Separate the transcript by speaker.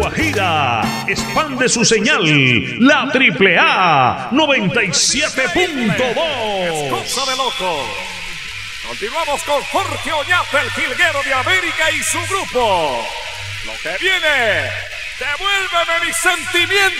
Speaker 1: Guajira expande su señal, la AAA 97.2.
Speaker 2: Cosa de loco. Continuamos con Jorge Oñate, el jilguero de América y su grupo. Lo que viene, devuélveme mis sentimientos.